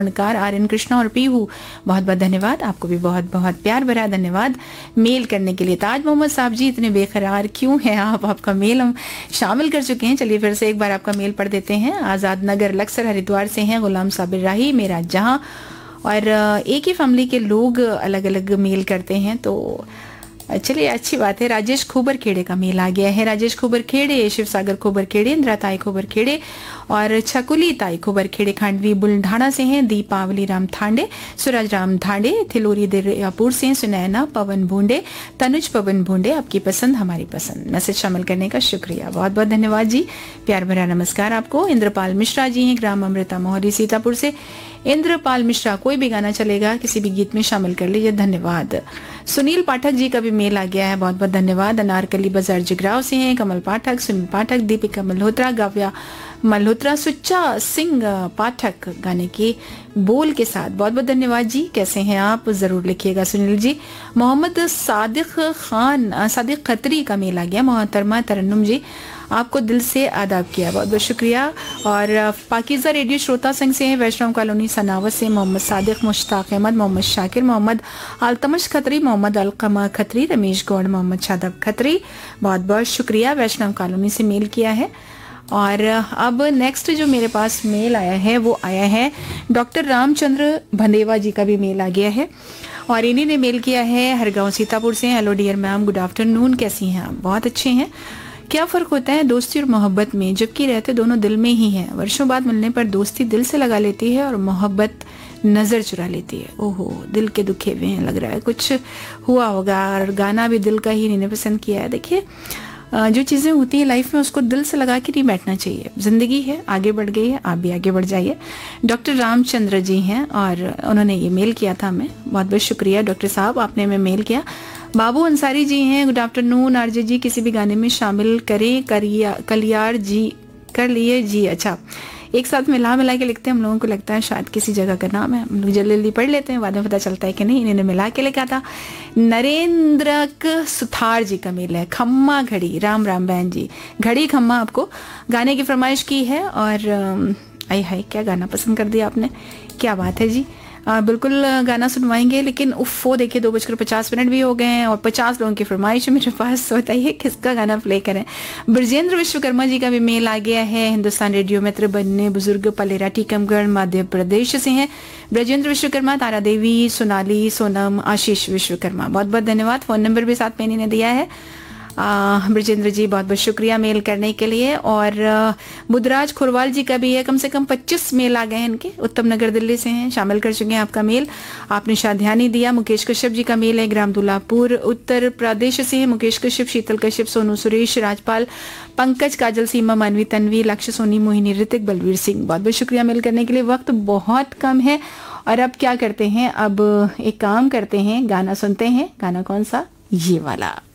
Car Aryan Krishna और पीहू, बहुत बहुत धन्यवाद। आपको भी बहुत बहुत प्यार भरा धन्यवाद मेल करने के लिए। ताज मोहम्मद साहब जी, इतने बेकरार क्यों हैं आप? आपका मेल हम शामिल कर चुके हैं। चलिए फिर से एक बार आपका मेल पढ़ देते हैं। आज़ाद नगर लक्सर हरिद्वार से हैं गुलाम साबिर राही, मेरा जहां, और एक ही फैमिली के लोग अलग अलग मेल करते हैं, तो चलिए अच्छी बात है। राजेश खोबर खेड़े का मेल आ गया है। राजेश खोबर खेड़े, शिव सागर खोबर खेड़े, इंदिरा ताई खोबर खेड़े और छकुली ताई खोबर खेड़े खांडवी बुल्ढाना से हैं। दीपावली राम थांडे, सूरज राम थांडे थिलोरी दरियापुर से, सुनैना पवन भूंडे, तनुज पवन भूंडे। आपकी पसंद हमारी पसंद, मैसेज शामिल करने का शुक्रिया, बहुत बहुत धन्यवाद जी। प्यार भरा नमस्कार आपको। इंद्रपाल मिश्रा जी हैं ग्राम अमृता मोहरी सीतापुर से। इंद्रपाल मिश्रा, कोई भी गाना चलेगा, किसी भी गीत में शामिल कर लीजिए, धन्यवाद। सुनील पाठक जी का भी मेल आ गया है, बहुत बहुत धन्यवाद। अनारकली बाजार जगराव से हैं कमल पाठक, सुनील पाठक, दीपिका मल्होत्रा, गाव्या मल्होत्रा, सुच्चा सिंह पाठक गाने के बोल के साथ, बहुत बहुत धन्यवाद जी। कैसे हैं आप, जरूर लिखिएगा सुनील जी। मोहम्मद सादिक खत्री का मेल आ गया। मोहतरमा तरन्नुम जी, आपको दिल से आदाब किया, बहुत बहुत शुक्रिया। और पाकिज़ा रेडियो श्रोता संघ से हैं वैष्णव कॉलोनी सनावत से मोहम्मद सादिक, मुश्ताक अहमद, मोहम्मद शाकिर, मोहम्मद अल्तमश खत्री, मोहम्मद अलकमा खत्री, रमेश गौड़, मोहम्मद शादाब खत्री, बहुत बहुत शुक्रिया। वैष्णव कॉलोनी से मेल किया है। और अब नेक्स्ट जो मेरे पास मेल आया है वो आया है डॉक्टर रामचंद्र भंदेवा जी का भी मेल आ गया है, और इन्हीं ने मेल किया है हरगांव सीतापुर से। Hello dear ma'am, good afternoon, कैसी हैं आप? बहुत अच्छे हैं। क्या फ़र्क होता है दोस्ती और मोहब्बत में, जबकि रहते दोनों दिल में ही हैं। वर्षों बाद मिलने पर दोस्ती दिल से लगा लेती है और मोहब्बत नज़र चुरा लेती है। ओहो, दिल के दुखे हुए हैं, लग रहा है कुछ हुआ होगा। और गाना भी दिल का ही इन्होंने पसंद किया है। देखिए, जो चीज़ें होती हैं लाइफ में उसको दिल से लगा के नहीं बैठना चाहिए। ज़िंदगी है, आगे बढ़ गई है, आप भी आगे बढ़ जाइए। डॉक्टर रामचंद्र जी हैं और उन्होंने ये मेल किया था हमें, बहुत बहुत शुक्रिया डॉक्टर साहब, आपने हमें मेल किया। बाबू अंसारी जी हैं, गुड आफ्टरनून आरजे जी, किसी भी गाने में शामिल करें, कलियार जी कर लिए जी। अच्छा, एक साथ मिला के लिखते हैं, हम लोगों को लगता है शायद किसी जगह का नाम है, हम लोग जल्दी जल्दी पढ़ लेते हैं, बाद में पता चलता है कि नहीं, इन्होंने मिला के लिखा था। नरेंद्र सुथार जी का मेल है। खम्मा घड़ी, राम राम बहन जी, घड़ी खम्मा आपको गाने की फरमाइश की है। और आई हाय, क्या गाना पसंद कर दिया आपने, क्या बात है जी। बिल्कुल गाना सुनवाएंगे, लेकिन उफ़ो देखिए 2:50 भी हो गए हैं और 50 लोगों की फरमाइश है मेरे पास। बताइए किसका गाना प्ले करें। ब्रजेंद्र विश्वकर्मा जी का भी मेल आ गया है। हिंदुस्तान रेडियो मित्र बनने बुजुर्ग, पलेरा टीकमगढ़ मध्य प्रदेश से हैं ब्रजेंद्र विश्वकर्मा, तारा देवी, सोनाली, सोनम, आशीष विश्वकर्मा, बहुत बहुत धन्यवाद। फ़ोन नंबर भी साथ में इन्होंने दिया है। ब्रजेंद्र जी, बहुत बहुत शुक्रिया मेल करने के लिए। और बुधराज खुरवाल जी का भी है, कम से कम 25 मेल आ गए हैं इनके, उत्तम नगर दिल्ली से हैं, शामिल कर चुके हैं आपका मेल। आपने शाध्यानी दिया। मुकेश कश्यप जी का मेल है, ग्राम दुलापुर उत्तर प्रदेश से हैं मुकेश कश्यप, शीतल कश्यप, सोनू सुरेश, राजपाल, पंकज, काजल, सीमा, मानवी, तन्वी, लक्ष्य, सोनी, मोहिनी, ऋतिक, बलवीर सिंह, बहुत बहुत शुक्रिया मेल करने के लिए। वक्त बहुत कम है और अब क्या करते हैं, अब एक काम करते हैं, गाना सुनते हैं। गाना कौन सा? ये वाला।